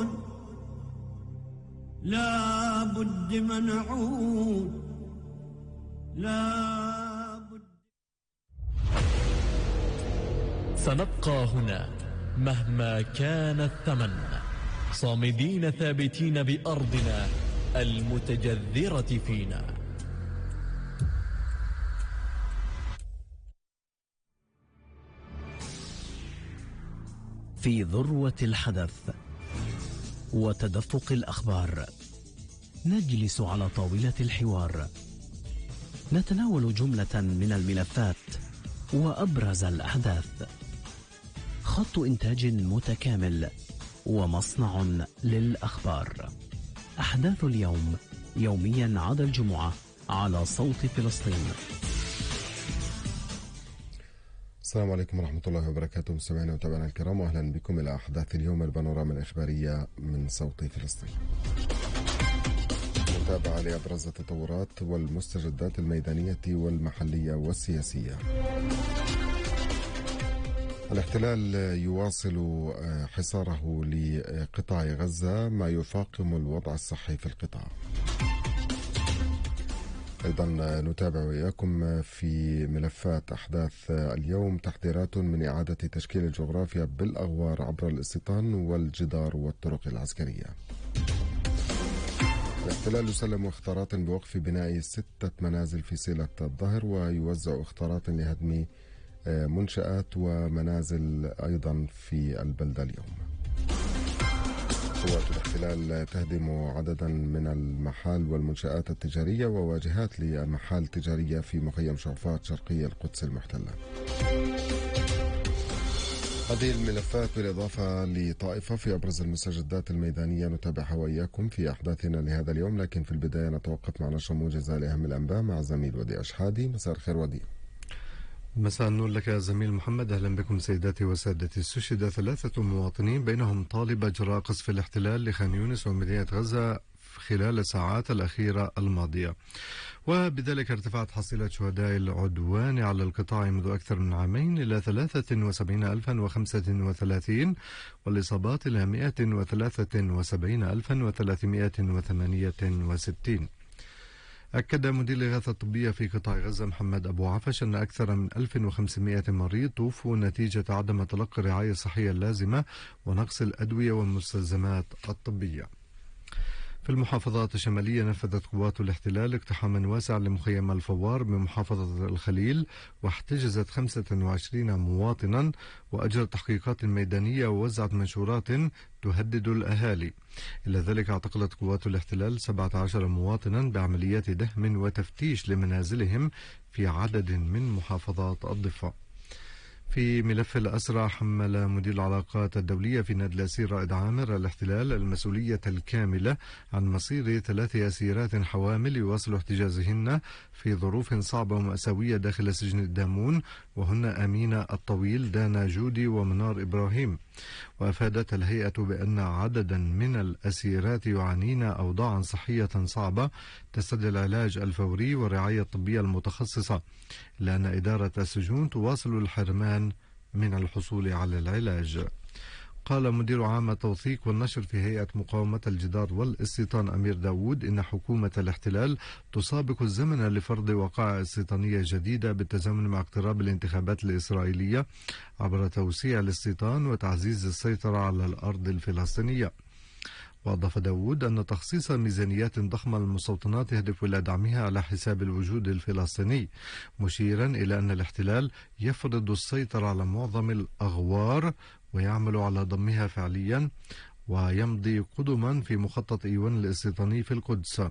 لا بد منعود لا بد. سنبقى هنا مهما كان الثمن، صامدين ثابتين بأرضنا المتجذرة فينا. في ذروة الحدث وتدفق الأخبار نجلس على طاولة الحوار، نتناول جملة من الملفات وأبرز الأحداث، خط إنتاج متكامل ومصنع للأخبار. أحداث اليوم يوميا عدا الجمعة على صوت فلسطين. السلام عليكم ورحمة الله وبركاته، مستمعينا ومتابعينا الكرام، وأهلا بكم إلى أحداث اليوم، البانوراما الإخبارية من صوت فلسطين. متابعة لأبرز التطورات والمستجدات الميدانية والمحلية والسياسية. الاحتلال يواصل حصاره لقطاع غزة ما يفاقم الوضع الصحي في القطاع. أيضا نتابع وإياكم في ملفات أحداث اليوم تحذيرات من إعادة تشكيل الجغرافيا بالأغوار عبر الاستيطان والجدار والطرق العسكرية. الاحتلال يسلم اختارات بوقف بناء 6 منازل في سيلة الظهر، ويوزع اختارات لهدم منشآت ومنازل أيضا في البلدة اليوم. قوات الاحتلال تهدم عددا من المحال والمنشآت التجارية وواجهات لمحال تجارية في مخيم شعفات شرقي القدس المحتلة. هذه الملفات بالإضافة لطائفة في أبرز المستجدات الميدانية نتابعها وإياكم في أحداثنا لهذا اليوم، لكن في البداية نتوقف مع نشر موجزة لأهم الأنباء مع زميل وديع أشحادي. مساء الخير وديع. مساء النور لك يا زميل محمد، أهلا بكم سيداتي وسادتي. استشهد 3 مواطنين بينهم طالب أجراء قصف الاحتلال لخان يونس ومدينة غزة خلال الساعات الأخيرة الماضية، وبذلك ارتفعت حصيلة شهداء العدوان على القطاع منذ أكثر من عامين إلى 73,035 والإصابات إلى 173,368. أكد مدير الإغاثة الطبية في قطاع غزة محمد أبو عفش أن أكثر من 1500 مريض توفوا نتيجة عدم تلقي الرعاية الصحية اللازمة ونقص الأدوية والمستلزمات الطبية. في المحافظات الشمالية نفذت قوات الاحتلال اقتحاما واسعا لمخيم الفوار بمحافظة الخليل، واحتجزت 25 مواطنا وأجرت تحقيقات ميدانية ووزعت منشورات تهدد الأهالي. إلى ذلك اعتقلت قوات الاحتلال 17 مواطنا بعمليات دهم وتفتيش لمنازلهم في عدد من محافظات الضفة. في ملف الأسرى، حمل مدير العلاقات الدولية في نادي الأسير رائد عامر الاحتلال المسؤولية الكاملة عن مصير 3 أسيرات حوامل يواصل احتجازهن في ظروف صعبة ومأساوية داخل سجن الدامون، وهن أمينة الطويل، دانا جودي، ومنار إبراهيم. وأفادت الهيئة بأن عددا من الأسيرات يعانين أوضاعا صحية صعبة تستدعي العلاج الفوري والرعاية الطبية المتخصصة، لأن إدارة السجون تواصل الحرمان من الحصول على العلاج. قال مدير عام التوثيق والنشر في هيئة مقاومة الجدار والاستيطان أمير داود إن حكومة الاحتلال تسابق الزمن لفرض وقائع استيطانية جديدة بالتزامن مع اقتراب الانتخابات الإسرائيلية عبر توسيع الاستيطان وتعزيز السيطرة على الأرض الفلسطينية. وأضاف داود أن تخصيص ميزانيات ضخمة للمستوطنات يهدف إلى دعمها على حساب الوجود الفلسطيني، مشيرا إلى أن الاحتلال يفرض السيطرة على معظم الأغوار ويعمل على ضمها فعليا، ويمضي قدما في مخطط إيوان الاستيطاني في القدس.